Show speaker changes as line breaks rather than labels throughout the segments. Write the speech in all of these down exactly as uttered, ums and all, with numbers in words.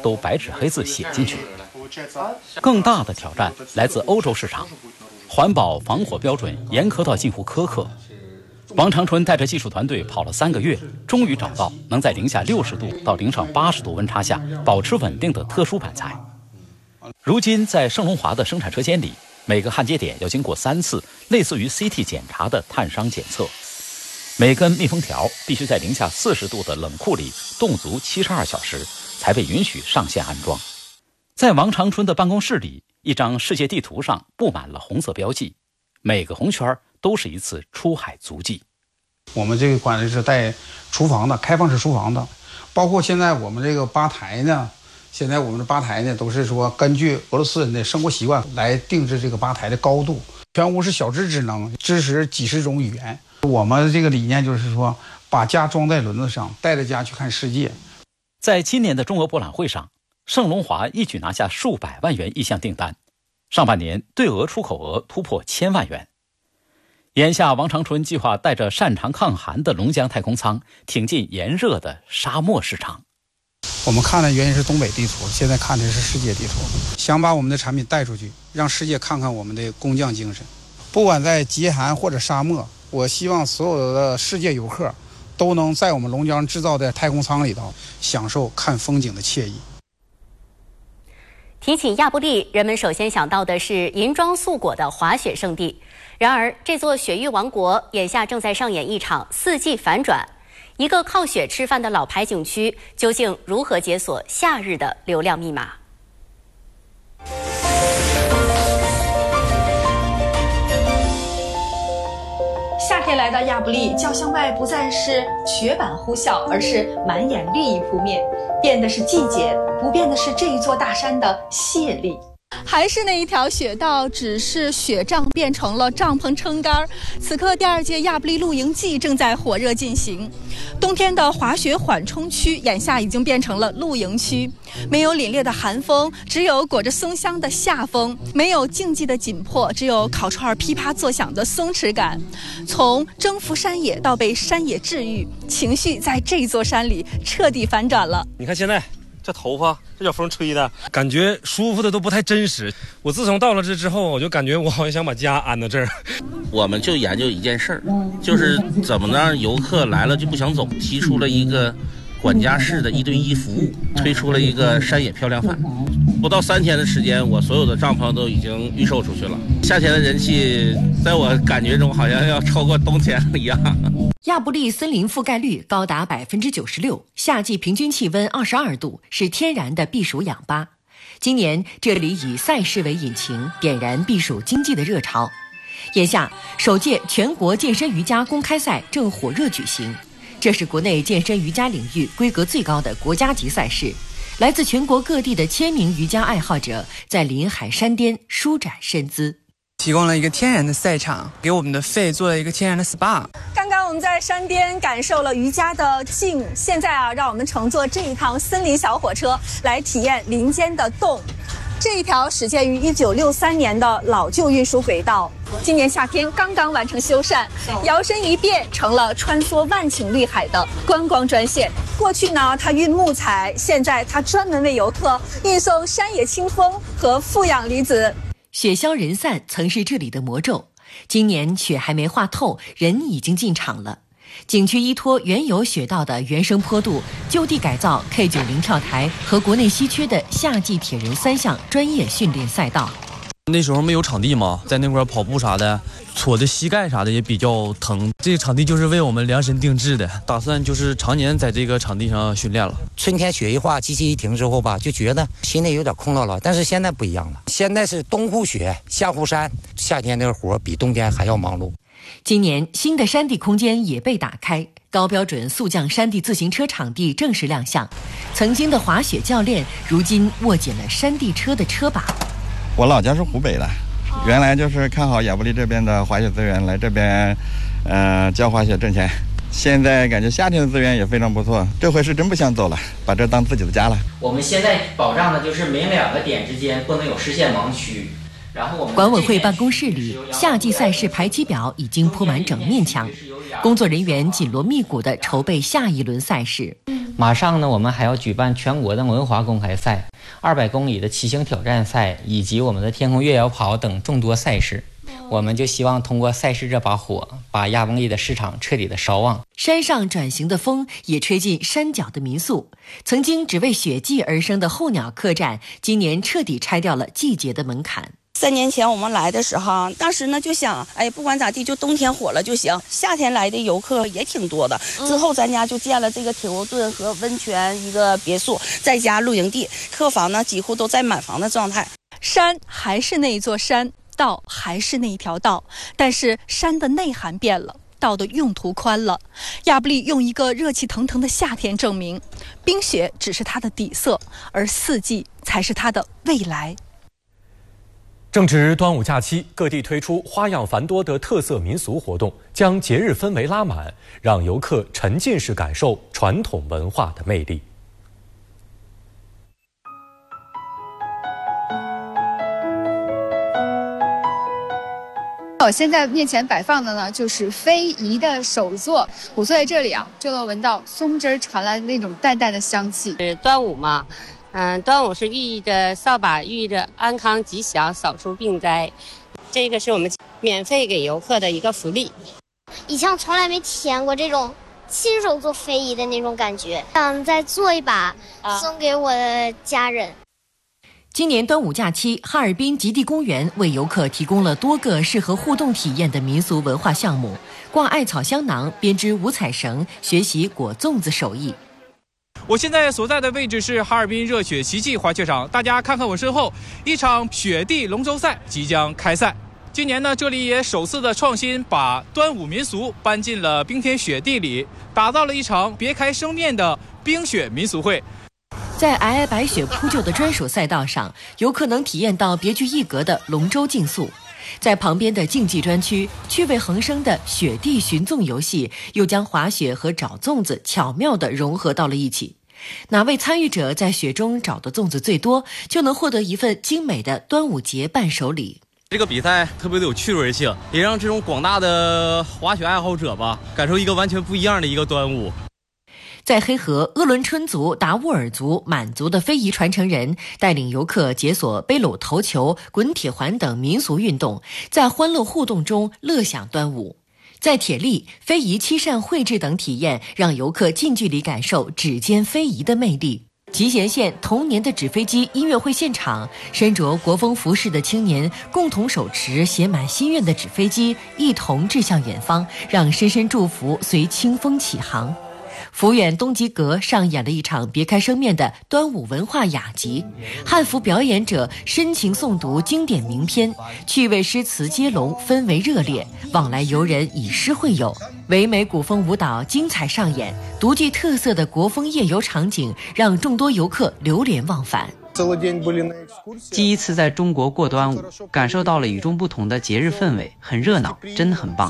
都白纸黑字写进去。更大的挑战来自欧洲市场，环保防火标准严苛到近乎苛刻。王长春带着技术团队跑了三个月，终于找到能在零下六十度到零上八十度温差下保持稳定的特殊板材。如今在盛龙华的生产车间里，每个焊接点要经过三次类似于 C T 检查的碳伤检测，每根密封条必须在零下四十度的冷库里冻足七十二小时，才被允许上线安装。在王长春的办公室里，一张世界地图上布满了红色标记，每个红圈都是一次出海足迹。
我们这个管的是带厨房的，开放式厨房的，包括现在我们这个吧台呢，现在我们的吧台呢都是说根据俄罗斯人的生活习惯来定制这个吧台的高度，全屋是小智智能，支持几十种语言。我们这个理念就是说，把家装在轮子上，带着家去看世界。
在今年的中俄博览会上，盛龙华一举拿下数百万元意向订单，上半年对俄出口额突破千万元。眼下王长春计划带着擅长抗寒的龙江太空舱挺进炎热的沙漠市场。
我们看的原先是东北地图，现在看的是世界地图，想把我们的产品带出去，让世界看看我们的工匠精神。不管在极寒或者沙漠，我希望所有的世界游客都能在我们龙江制造的太空舱里头享受看风景的惬意。
提起亚布力，人们首先想到的是银装素裹的滑雪胜地。然而，这座雪域王国眼下正在上演一场四季反转。一个靠雪吃饭的老牌景区，究竟如何解锁夏日的流量密码？
夏天来到亚布力，轿厢外不再是雪板呼啸，而是满眼绿意扑面。变的是季节，不变的是这一座大山的谢力。
还是那一条雪道，只是雪杖变成了帐篷撑杆。此刻第二届亚布力露营季正在火热进行，冬天的滑雪缓冲区眼下已经变成了露营区，没有凛冽的寒风，只有裹着松香的夏风；没有竞技的紧迫，只有烤串噼啪作响的松弛感。从征服山野到被山野治愈，情绪在这座山里彻底反转了。
你看现在这头发，这叫风吹的，感觉舒服的都不太真实。我自从到了这之后，我就感觉我好像想把家安到这儿。
我们就研究一件事儿，就是怎么让游客来了就不想走，提出了一个管家式的一对一服务，推出了一个山野漂亮饭。不到三天的时间，我所有的帐篷都已经预售出去了。夏天的人气，在我感觉中好像要超过冬天了一样。
亚布力森林覆盖率高达百分之九十六，夏季平均气温二十二度，是天然的避暑氧吧。今年这里以赛事为引擎，点燃避暑经济的热潮。眼下，首届全国健身瑜伽公开赛正火热举行，这是国内健身瑜伽领域规格最高的国家级赛事。来自全国各地的千名瑜伽爱好者在临海山巅舒展身姿，
提供了一个天然的赛场，给我们的肺做了一个天然的 S P A。
刚刚我们在山巅感受了瑜伽的静，现在啊，让我们乘坐这一趟森林小火车来体验林间的动。这一条始建于一九六三年的老旧运输轨道，今年夏天刚刚完成修缮，摇身一变成了穿梭万顷绿海的观光专线。过去呢，它运木材，现在它专门为游客运送山野清风和负氧离子。
雪消人散曾是这里的魔咒，今年雪还没化透，人已经进场了。景区依托原有雪道的原生坡度，就地改造 K 九十 跳台和国内稀缺的夏季铁人三项专业训练赛道。
那时候没有场地嘛，在那块跑步啥的，搓的膝盖啥的也比较疼。这个场地就是为我们量身定制的，打算就是常年在这个场地上训练了。
春天雪一化，机器一停之后吧，就觉得心里有点空落落。但是现在不一样了，现在是冬护雪，夏护山，夏天那个活比冬天还要忙碌。
今年新的山地空间也被打开，高标准速降山地自行车场地正式亮相。曾经的滑雪教练，如今握紧了山地车的车把。
我老家是湖北的，原来就是看好亚布力这边的滑雪资源，来这边，呃，教滑雪挣钱。现在感觉夏天的资源也非常不错，这回是真不想走了，把这当自己的家了。
我们现在保障的就是每两个点之间不能有视线盲区。然后我们
管委会办公室里，夏季赛事排期表已经铺满整面墙，工作人员紧锣密鼓地筹备下一轮赛事。
马上呢，我们还要举办全国的文华公开赛、二百公里的骑行挑战赛，以及我们的天空越野跑等众多赛事。我们就希望通过赛事这把火，把亚布力的市场彻底的烧旺。
山上转型的风也吹进山脚的民宿，曾经只为雪季而生的候鸟客栈，今年彻底拆掉了季节的门槛。
三年前我们来的时候，当时呢就想，哎，不管咋地，就冬天火了就行。夏天来的游客也挺多的。之后咱家就建了这个铁锅炖和温泉一个别墅，再加露营地，客房呢几乎都在满房的状态。
山还是那一座山，道还是那一条道，但是山的内涵变了，道的用途宽了。亚布力用一个热气腾腾的夏天证明，冰雪只是它的底色，而四季才是它的未来。
正值端午假期，各地推出花样繁多的特色民俗活动，将节日氛围拉满，让游客沉浸式感受传统文化的魅力。
我现在面前摆放的呢，就是非遗的手作。我坐在这里啊，就能闻到松枝传来的那种淡淡的香气。
是端午嘛，嗯，端午是寓意着扫把，寓意着安康吉祥，扫除病灾。这个是我们免费给游客的一个福利。
以前我从来没体验过这种亲手做非遗的那种感觉，想再做一把送给我的家人。啊，
今年端午假期，哈尔滨极地公园为游客提供了多个适合互动体验的民俗文化项目，挂艾草香囊、编织五彩绳、学习裹粽子手艺。
我现在所在的位置是哈尔滨热血奇迹滑雪场，大家看看我身后，一场雪地龙舟赛即将开赛。今年呢，这里也首次的创新，把端午民俗搬进了冰天雪地里，打造了一场别开生面的冰雪民俗会。
在皑皑白雪铺就的专属赛道上，游客能体验到别具一格的龙舟竞速。在旁边的竞技专区，趣味横生的雪地寻粽游戏又将滑雪和找粽子巧妙地融合到了一起。哪位参与者在雪中找的粽子最多，就能获得一份精美的端午节伴手礼。
这个比赛特别的有趣味性，也让这种广大的滑雪爱好者吧，感受一个完全不一样的一个端午。
在黑河，鄂伦春族、达斡尔族、满族的非遗传承人带领游客解锁背篓投球、滚铁环等民俗运动，在欢乐互动中乐享端午。在铁力、非遗漆扇绘制等体验，让游客近距离感受指尖非遗的魅力。集贤县童年的纸飞机音乐会现场，身着国风服饰的青年共同手持写满心愿的纸飞机，一同掷向远方，让深深祝福随清风起航。抚远东极阁上演了一场别开生面的端午文化雅集，汉服表演者深情诵读经典名篇，趣味诗词接龙，氛围热烈，往来游人以诗会友，唯美古风舞蹈精彩上演，独具特色的国风夜游场景让众多游客流连忘返。
第一次在中国过端午，感受到了与众不同的节日氛围，很热闹，真的很棒。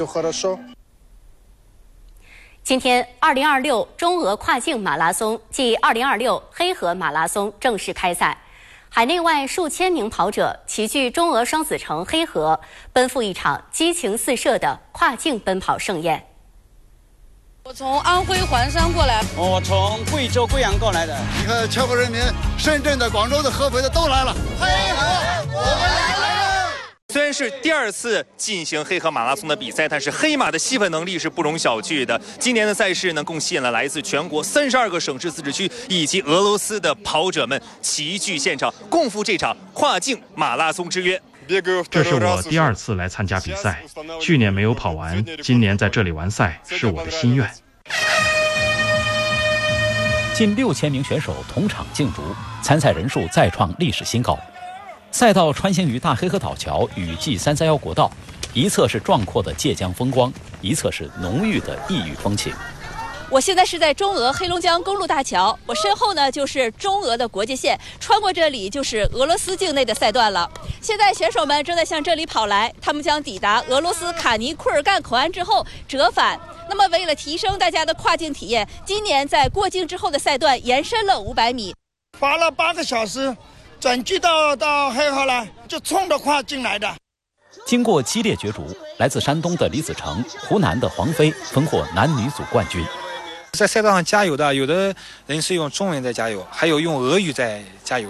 今天，二零二六中俄跨境马拉松暨二零二六黑河马拉松正式开赛，海内外数千名跑者齐聚中俄双子城黑河，奔赴一场激情四射的跨境奔跑盛宴。
我从安徽环山过来，
我从贵州贵阳过来的。
你看，全国人民，深圳的、广州的、合肥的都来了。黑河，我们来了！
虽然是第二次进行黑河马拉松的比赛，但是黑马的吸粉能力是不容小觑的。今年的赛事呢，共吸引了来自全国三十二个省市自治区以及俄罗斯的跑者们齐聚现场，共赴这场跨境马拉松之约。
这是我第二次来参加比赛，去年没有跑完，今年在这里完赛是我的心愿。
近六千名选手同场竞逐，参赛人数再创历史新高。赛道穿行于大黑河岛桥与 G 三三一国道，一侧是壮阔的界江风光，一侧是浓郁的异域风情。
我现在是在中俄黑龙江公路大桥，我身后呢就是中俄的国界线，穿过这里就是俄罗斯境内的赛段了。现在选手们正在向这里跑来，他们将抵达俄罗斯卡尼库尔干口岸之后折返。那么为了提升大家的跨境体验，今年在过境之后的赛段延伸了五百米，
花了八个小时转机到到黑河来，就冲着跨境来的。
经过激烈角逐，来自山东的李子成、湖南的黄飞分获男女组冠军。
在赛道上加油的，有的人是用中文在加油，还有用俄语在加油。